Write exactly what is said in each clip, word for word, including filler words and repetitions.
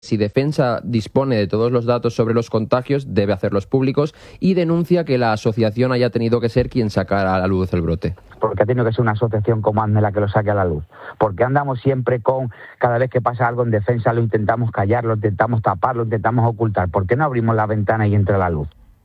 Si Defensa dispone de todos los datos sobre los contagios, debe hacerlos públicos y denuncia que la asociación haya tenido que ser quien sacara a la luz el brote. Porque ha tenido que ser una asociación como ACNE la que lo saque a la luz. Porque andamos siempre con, cada vez que pasa algo en Defensa lo intentamos callar, lo intentamos tapar, lo intentamos ocultar. ¿Por qué no abrimos la ventana y entra la luz?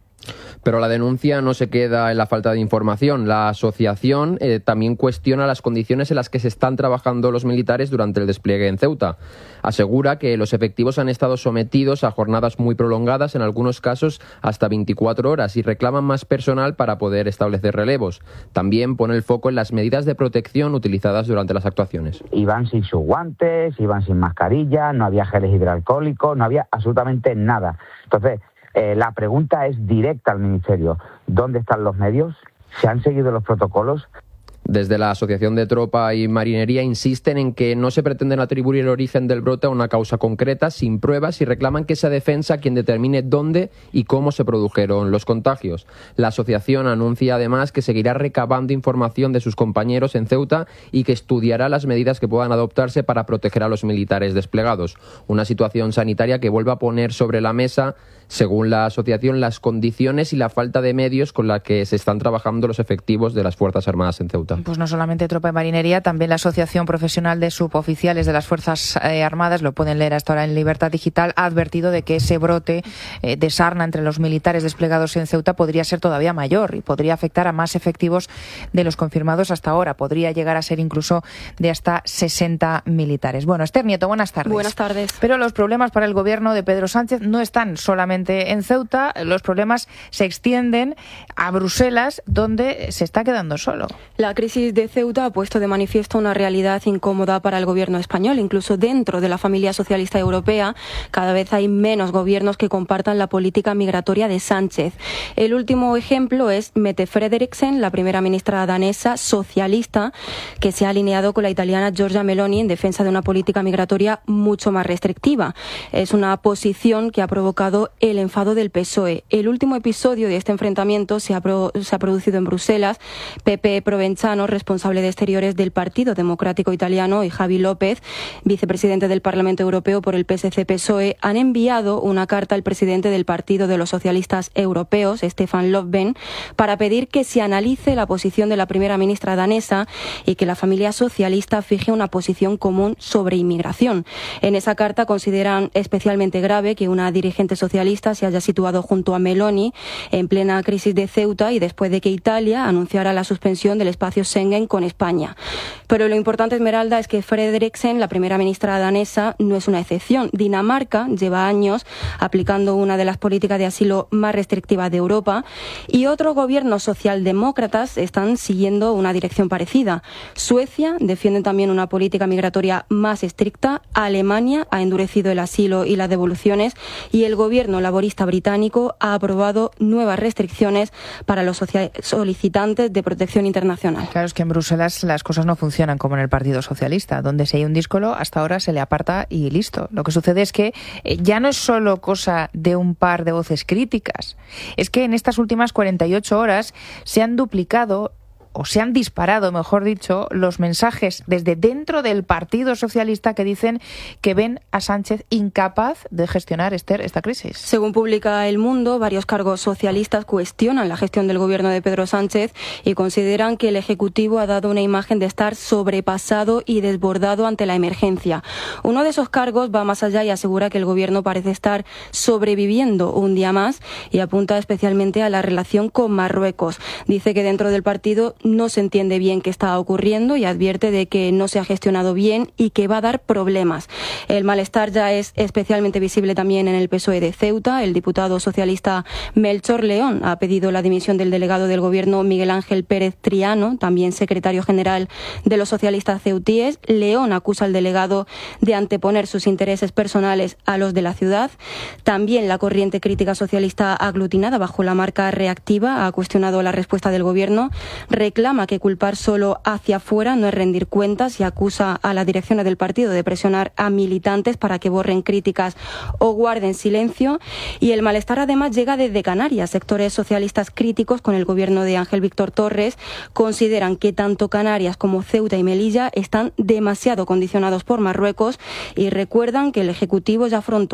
Pero la denuncia no se queda en la falta de información. La asociación eh, también cuestiona las condiciones en las que se están trabajando los militares durante el despliegue en Ceuta. Asegura que los efectivos han estado sometidos a jornadas muy prolongadas, en algunos casos hasta veinticuatro horas, y reclaman más personal para poder establecer relevos. También pone el foco en las medidas de protección utilizadas durante las actuaciones. Iban sin sus guantes, iban sin mascarilla, no había geles hidroalcohólicos, no había absolutamente nada. Entonces, Eh, la pregunta es directa al Ministerio. ¿Dónde están los medios? ¿Se han seguido los protocolos? Desde la Asociación de Tropa y Marinería insisten en que no se pretenden atribuir el origen del brote a una causa concreta, sin pruebas, y reclaman que sea Defensa quien determine dónde y cómo se produjeron los contagios. La asociación anuncia además que seguirá recabando información de sus compañeros en Ceuta y que estudiará las medidas que puedan adoptarse para proteger a los militares desplegados. Una situación sanitaria que vuelve a poner sobre la mesa, según la asociación, las condiciones y la falta de medios con la que se están trabajando los efectivos de las Fuerzas Armadas en Ceuta. Pues no solamente Tropa y Marinería, también la Asociación Profesional de Suboficiales de las Fuerzas eh, Armadas, lo pueden leer hasta ahora en Libertad Digital, ha advertido de que ese brote eh, de sarna entre los militares desplegados en Ceuta podría ser todavía mayor y podría afectar a más efectivos de los confirmados hasta ahora. Podría llegar a ser incluso de hasta sesenta militares. Bueno, Esther Nieto, buenas tardes. Buenas tardes. Pero los problemas para el gobierno de Pedro Sánchez no están solamente en Ceuta, los problemas se extienden a Bruselas, donde se está quedando solo. La crisis de Ceuta ha puesto de manifiesto una realidad incómoda para el gobierno español. Incluso dentro de la familia socialista europea, cada vez hay menos gobiernos que compartan la política migratoria de Sánchez. El último ejemplo es Mette Frederiksen, la primera ministra danesa socialista, que se ha alineado con la italiana Giorgia Meloni en defensa de una política migratoria mucho más restrictiva. Es una posición que ha provocado el enfado del P S O E. El último episodio de este enfrentamiento se ha, pro, se ha producido en Bruselas. Pepe Provenzano, responsable de Exteriores del Partido Democrático Italiano, y Javi López, vicepresidente del Parlamento Europeo por el P S C P S O E, han enviado una carta al presidente del Partido de los Socialistas Europeos, Stefan Löfven, para pedir que se analice la posición de la primera ministra danesa y que la familia socialista fije una posición común sobre inmigración. En esa carta consideran especialmente grave que una dirigente socialista se haya situado junto a Meloni en plena crisis de Ceuta y después de que Italia anunciara la suspensión del espacio Schengen con España. Pero lo importante, Esmeralda, es que Frederiksen, la primera ministra danesa, no es una excepción. Dinamarca lleva años aplicando una de las políticas de asilo más restrictivas de Europa y otros gobiernos socialdemócratas están siguiendo una dirección parecida. Suecia defiende también una política migratoria más estricta. Alemania ha endurecido el asilo y las devoluciones y el gobierno laborista británico ha aprobado nuevas restricciones para los solicitantes de protección internacional. Claro, es que en Bruselas las cosas no funcionan como en el Partido Socialista, donde si hay un díscolo, hasta ahora se le aparta y listo. Lo que sucede es que eh, ya no es solo cosa de un par de voces críticas, es que en estas últimas cuarenta y ocho horas se han duplicado o se han disparado, mejor dicho, los mensajes desde dentro del Partido Socialista que dicen que ven a Sánchez incapaz de gestionar, Esther, esta crisis. Según publica El Mundo, varios cargos socialistas cuestionan la gestión del gobierno de Pedro Sánchez y consideran que el Ejecutivo ha dado una imagen de estar sobrepasado y desbordado ante la emergencia. Uno de esos cargos va más allá y asegura que el gobierno parece estar sobreviviendo un día más y apunta especialmente a la relación con Marruecos. Dice que dentro del partido no se entiende bien qué está ocurriendo y advierte de que no se ha gestionado bien y que va a dar problemas. El malestar ya es especialmente visible también en el P S O E de Ceuta. El diputado socialista Melchor León ha pedido la dimisión del delegado del gobierno Miguel Ángel Pérez Triano, también secretario general de los socialistas ceutíes. León acusa al delegado de anteponer sus intereses personales a los de la ciudad. También la corriente crítica socialista aglutinada bajo la marca Reactiva ha cuestionado la respuesta del gobierno. reclama que culpar solo hacia afuera no es rendir cuentas y acusa a las direcciones del partido de presionar a militantes para que borren críticas o guarden silencio. Y el malestar además llega desde Canarias. Sectores socialistas críticos con el gobierno de Ángel Víctor Torres consideran que tanto Canarias como Ceuta y Melilla están demasiado condicionados por Marruecos y recuerdan que el Ejecutivo ya afrontó